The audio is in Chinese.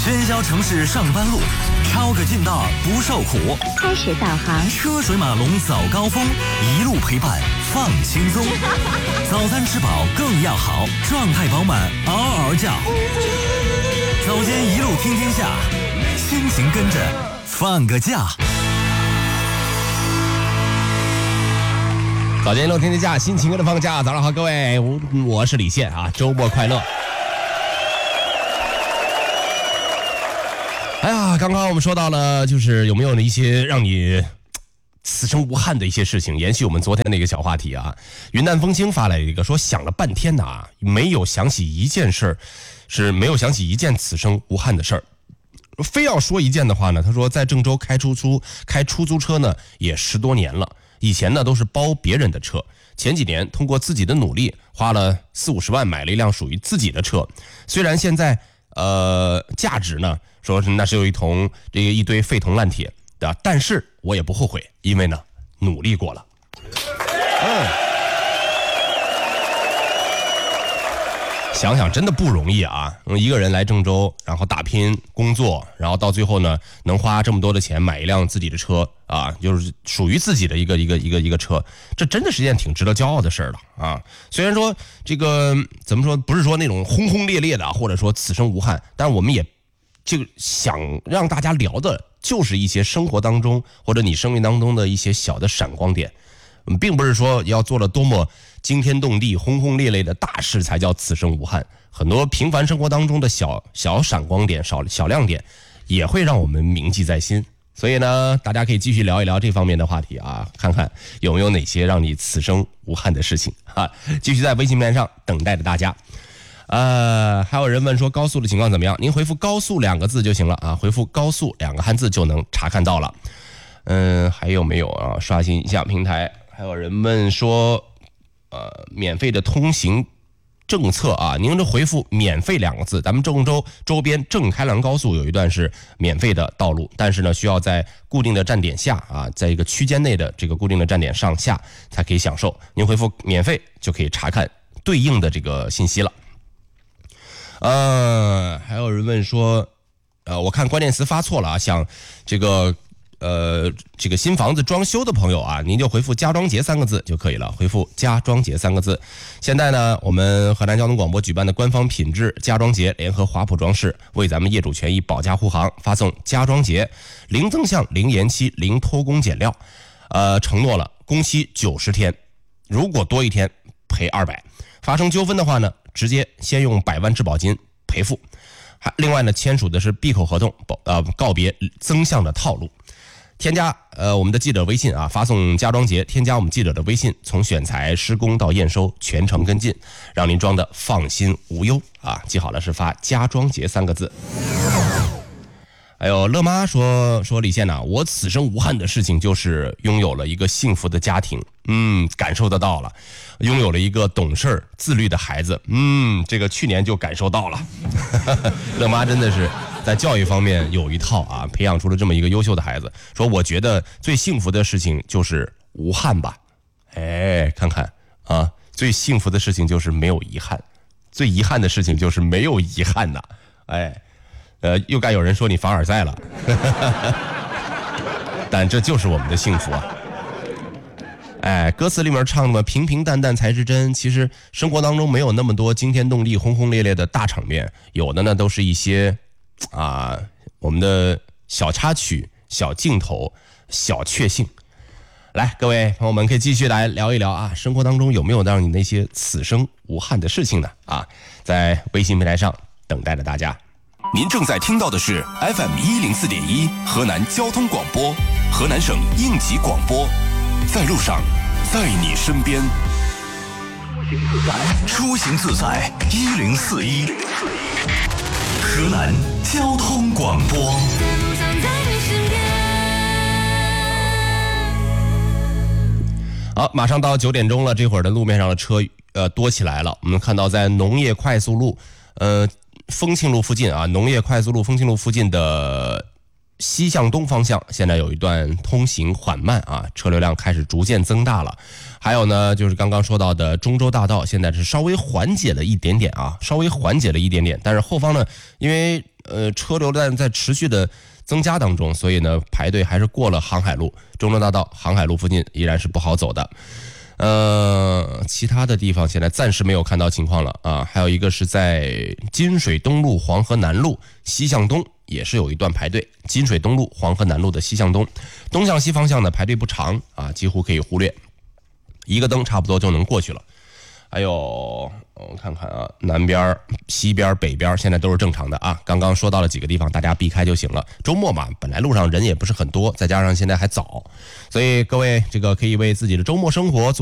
喧嚣城市上班路，抄个近道不受苦。 开始导航， 车水马龙早高峰，一路陪伴放轻松。早餐吃饱更要好，状态饱满嗷嗷叫。早间一路听天下，心情跟着放个假。 早间一路听天下，心情跟着放假。早上好，各位，我是李现啊，周末快乐。哎呀，刚刚我们说到了，就是有没有一些让你此生无憾的一些事情？延续我们昨天的一个小话题啊，云淡风轻发来一个说，想了半天呐，没有想起一件事儿，是没有想起一件此生无憾的事儿。非要说一件的话呢，他说在郑州开出租车呢也10多年了，以前呢都是包别人的车，前几年通过自己的努力，花了40-50万买了一辆属于自己的车，虽然现在价值呢说是那是有一堆废铜烂铁的，但是我也不后悔，因为呢努力过了。想想真的不容易啊！一个人来郑州，然后打拼工作，然后到最后呢，能花这么多的钱买一辆自己的车啊，就是属于自己的一个车，这真的是件挺值得骄傲的事儿了啊！虽然说这个怎么说，不是说那种轰轰烈烈的，或者说此生无憾，但我们也这个想让大家聊的就是一些生活当中或者你生命当中的一些小的闪光点。并不是说要做了多么惊天动地轰轰烈烈的大事才叫此生无憾，很多平凡生活当中的小闪光点小亮点也会让我们铭记在心。所以呢，大家可以继续聊一聊这方面的话题啊，看看有没有哪些让你此生无憾的事情啊，继续在微信平台上等待着大家。还有人问说高速的情况怎么样，您回复高速2个字就行了啊，回复高速2个汉字就能查看到了。还有没有啊？刷新一下平台。还有人问说，免费的通行政策啊，您就回复免费2个字。咱们郑州周边郑开兰高速有一段是免费的道路，但是呢，需要在固定的站点下啊，在一个区间内的这个固定的站点上下才可以享受。您回复免费就可以查看对应的这个信息了。还有人问说，我看关键词发错了啊，想这个新房子装修的朋友啊，您就回复家装节3个字就可以了，回复家装节3个字。现在呢，我们河南交通广播举办的官方品质家装节联合华普装饰为咱们业主权益保驾护航，发送家装节零增项、零延期、零偷工减料，承诺了工期90天，如果多1天赔200，发生纠纷的话呢，直接先用100万质保金赔付。另外呢，签署的是闭口合同，告别增项的套路。添加我们的记者微信啊，发送家装节，添加我们记者的微信，从选材、施工到验收全程跟进，让您装的放心无忧啊！记好了，是发家装节3个字。还有乐妈说李现呐，我此生无憾的事情就是拥有了一个幸福的家庭，感受得到了，拥有了一个懂事自律的孩子，这个去年就感受到了。乐妈真的是在教育方面有一套啊，培养出了这么一个优秀的孩子。说我觉得最幸福的事情就是无憾吧，看看啊，最幸福的事情就是没有遗憾，最遗憾的事情就是没有遗憾呐，又该有人说你凡尔赛了，但这就是我们的幸福啊。歌词里面唱的平平淡淡才是真，其实生活当中没有那么多惊天动地轰轰烈烈的大场面，有的呢都是一些我们的小插曲、小镜头、小确幸。来，各位朋友们可以继续来聊一聊啊，生活当中有没有让你那些此生无憾的事情呢？在微信平台上等待着大家。 您正在听到的是 FM104.1 河南交通广播，河南省应急广播，在路上，在你身边。出行自在1041，河南交通广播。 好，马上到9点钟了，这会儿的路面上的车多起来了。我们看到在农业快速路丰庆路附近啊，农业快速路丰庆路附近的西向东方向现在有一段通行缓慢啊，车流量开始逐渐增大了。还有呢，就是刚刚说到的中州大道，现在是稍微缓解了一点点啊，稍微缓解了一点点。但是后方呢，因为车流量在持续的增加当中，所以呢排队还是过了航海路，中州大道、航海路附近依然是不好走的。其他的地方现在暂时没有看到情况了啊。还有一个是在金水东路、黄河南路西向东，也是有一段排队。金水东路、黄河南路的西向东，东向西方向呢排队不长啊，几乎可以忽略，一个灯差不多就能过去了。还有我看看啊，南边、西边、北边现在都是正常的啊。刚刚说到了几个地方，大家避开就行了。周末嘛，本来路上人也不是很多，再加上现在还早，所以各位这个可以为自己的周末生活做